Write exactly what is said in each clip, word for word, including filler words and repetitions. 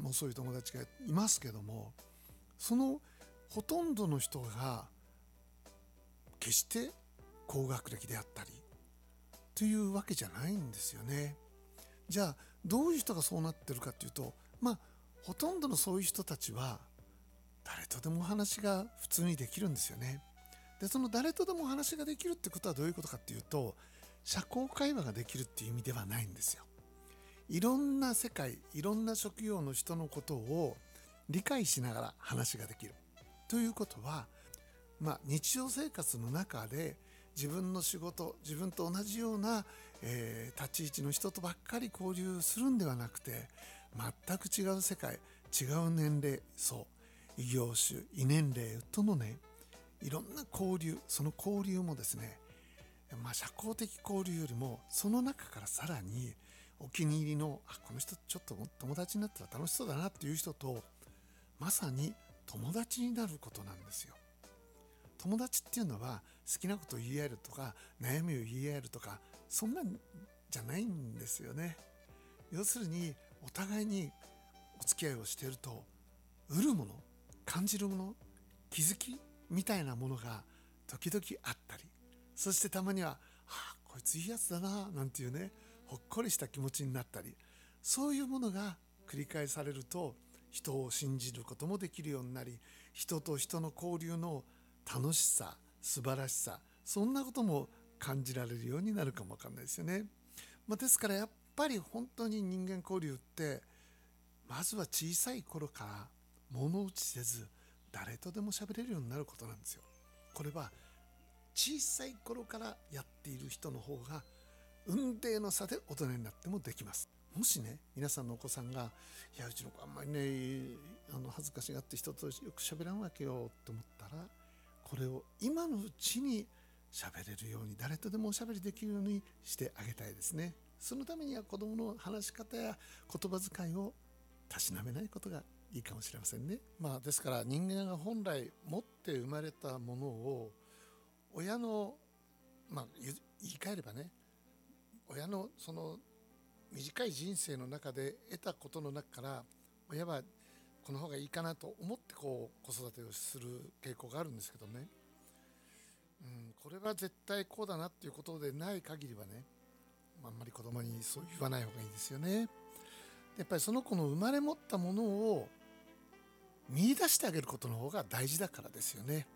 もそういう友達がいますけども、そのほとんどの人が決して高学歴であったりというわけじゃないんですよね。じゃあどういう人がそうなってるかっていうと、まあほとんどのそういう人たちは誰とでもお話が普通にできるんですよね。でその誰とでもお話ができるってことはどういうことかっていうと、社交会話ができるっていう意味ではないんですよ。いろんな世界、いろんな職業の人のことを理解しながら話ができるということは、まあ、日常生活の中で自分の仕事、自分と同じような、えー、立ち位置の人とばっかり交流するんではなくて、全く違う世界、違う年齢層、異業種、異年齢とのね、いろんな交流、その交流もですね、まあ、社交的交流よりもその中からさらにお気に入りの、あ、この人ちょっと友達になったら楽しそうだなっていう人とまさに友達になることなんですよ。友達っていうのは好きなことを言い合えるとか悩みを言い合えるとかそんなんじゃないんですよね。要するにお互いにお付き合いをしていると得るもの、感じるもの、気づきみたいなものが時々あったり、そしてたまには、はあ、こいついいやつだななんていうね、ほっこりした気持ちになったり、そういうものが繰り返されると人を信じることもできるようになり、人と人の交流の楽しさ、素晴らしさ、そんなことも感じられるようになるかもわかんないですよね。まあ、ですからやっぱり本当に人間交流ってまずは小さい頃から物打ちせず誰とでも喋れるようになることなんですよ。これは小さい頃からやっている人の方が雲泥の差で大人になってもできます。もしね、皆さんのお子さんがいやうちの子あんまりねあの恥ずかしがって人とよく喋らんわけよと思ったら、これを今のうちに喋れるように、誰とでもおしゃべりできるようにしてあげたいですね。そのためには子どもの話し方や言葉遣いをたしなめないことがいいかもしれませんね。まあですから人間が本来持って生まれたものを親の、まあ言い換えればね、親のその短い人生の中で得たことの中から親はこの方がいいかなと思ってこう子育てをする傾向があるんですけどね、うん、これは絶対こうだなっていうことでない限りはね、あんまり子供にそう言わない方がいいですよね。やっぱりその子の生まれ持ったものを見出してあげることの方が大事だからですよね。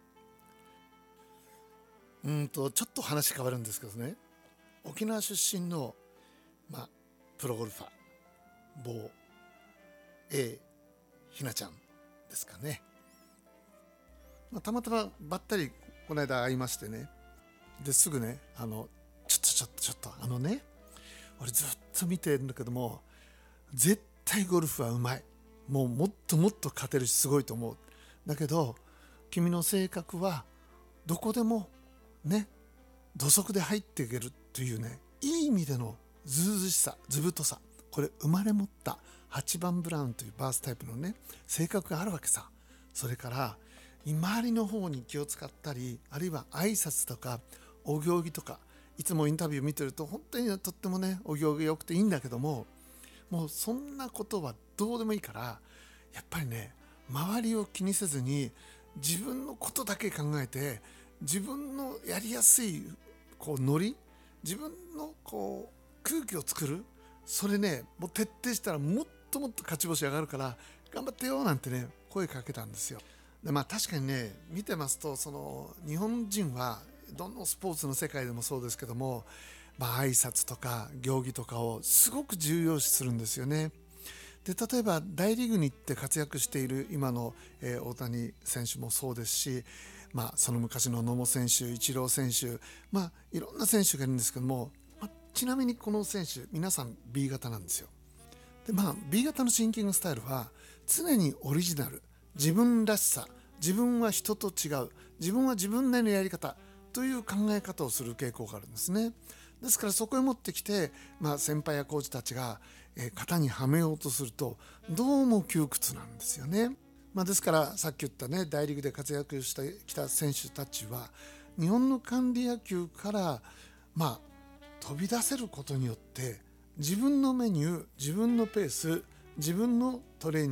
うんとちょっと話変わるんですけどね、沖縄出身の、まあ、プロゴルファー某 A ひなちゃんですかね、まあ、たまたまばったりこの間会いましてね、ですぐね、あのちょっとちょっとちょっとあのね、俺ずっと見てるんだけども絶対ゴルフはうまい、もうもっともっと勝てるしすごいと思う、だけど君の性格はどこでもね土足で入っていけるというね、いい意味でのずうずしさ、ずぶとさ、これ生まれ持ったはちばんブラウンというバースタイプのね性格があるわけさ。それから周りの方に気を使ったり、あるいは挨拶とかお行儀とか、いつもインタビュー見てると本当にとってもねお行儀良くていいんだけども、もうそんなことはどうでもいいから、やっぱりね周りを気にせずに自分のことだけ考えて、自分のやりやすいこうノリ、自分のこう空気を作る、それねもう徹底したらもっともっと勝ち星上がるから頑張ってよなんてね声かけたんですよ。でまあ確かにね見てますと、その日本人はどのスポーツの世界でもそうですけども、まあ挨拶とか行儀とかをすごく重要視するんですよね。で例えば大リーグに行って活躍している今の、えー、大谷選手もそうですし、まあ、その昔の野茂選手、イチロー選手、まあ、いろんな選手がいるんですけども、まあ、ちなみにこの選手皆さん ビー 型なんですよ。で、まあ、ビー 型のシンキングスタイルは常にオリジナル、自分らしさ、自分は人と違う、自分は自分なりのやり方という考え方をする傾向があるんですね。ですからそこへ持ってきて、まあ、先輩やコーチたちが、えー、型にはめようとするとどうも窮屈なんですよね。まあ、ですからさっき言ったね大リーグで活躍してきた選手たちは日本の管理野球からまあ飛び出せることによって自分のメニュー、自分のペース、自分のトレーニング